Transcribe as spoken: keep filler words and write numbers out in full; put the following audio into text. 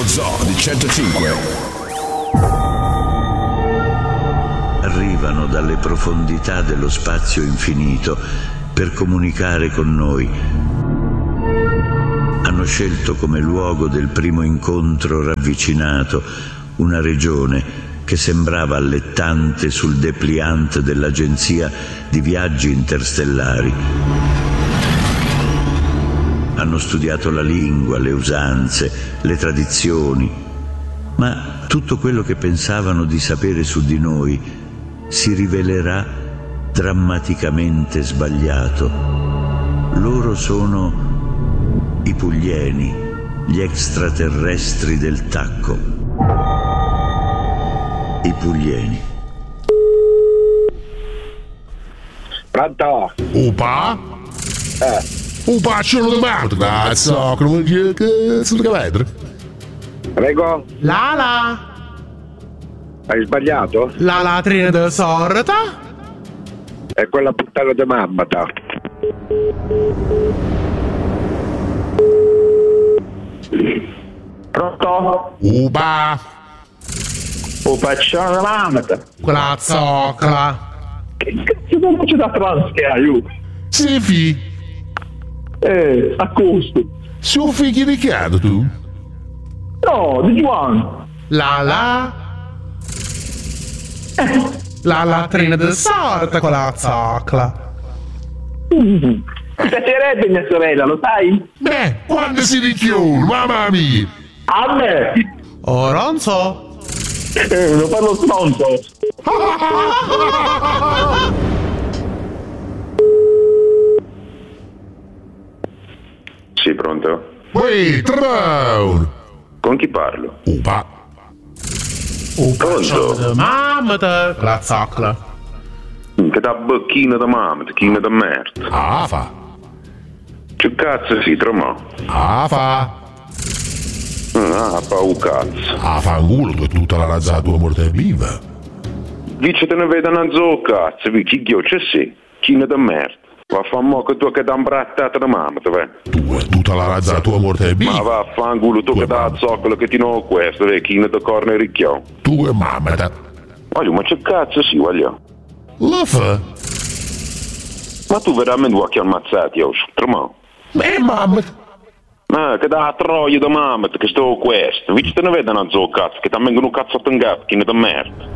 Lo Zoo di centocinque. Arrivano dalle profondità dello spazio infinito per comunicare con noi. Hanno scelto come luogo del primo incontro ravvicinato una regione che sembrava allettante sul dépliant dell'agenzia di viaggi interstellari. Hanno studiato la lingua, le usanze, le tradizioni, ma tutto quello che pensavano di sapere su di noi si rivelerà drammaticamente sbagliato. Loro sono i Puglieni, gli extraterrestri del tacco. I Puglieni. Pronto? Opa? Eh. Opa, c'è una domanda, cazzo, che cazzo che vedere? Prego? Lala? Hai sbagliato? La latrina del sorta? È quella puttana di mammata. Pronto? Opa? Opa, c'è una mammata. Quella zoccla. Che cazzo di voce da trans che hai, io? Sì, fi. Eh, a costo. Sei un figlio di chiaro, tu? No, di Juan. La la? La latrina del sorta, quella zoccla. Mi piacerebbe mia sorella, lo sai? Beh, quando si richiude, mamma mia! A me! Oh, non so. Eh, lo parlo stronzo. Sì, pronto? Uè, Traun! Con chi parlo? Opa! Pronto? Mamma da quella zoccla. Che da bocchina da mamma, china da merda. Ah, fa! Che cazzo si trama? Ah, fa! Ah, fa un cazzo. Ah, fa un culo, tu è tutta la razza tua morte viva! Dice te ne veda una zo cazzo, vi chi ghioccia sì, china da merda. Va fa mo che tu che da imbrattata da mamma, te vai. Tu è tutta la razza tua morte viva! Ma va fa un culo tu che da zoccolo che ti no questo, ve china da corno e ricchiò. Tu e mamma da... Voglio, ma che cazzo si voglio? Lo fa? Ma tu veramente vuoi che ammazzati, io, trama? Beh, mamma... Ma che da troia da mamma, che sto questo. Vici te ne vede una zo cazzo, che ti vengono un cazzo a gatto, china da merda.